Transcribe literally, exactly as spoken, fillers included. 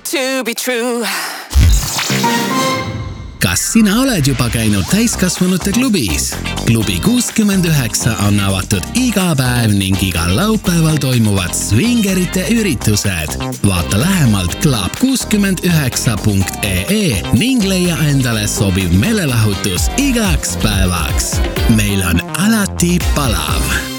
to be true. Kas sina oled juba käinud täiskasvanute klubis? Klubi kuuskümmend üheksa on avatud iga päev ning igal laupäeval toimuvad swingerite üritused. Vaata lähemalt club kuuskümmend üheksa punkt ee ning leia endale sobiv meelelahutus igaks päevaks. Meil on alati palav.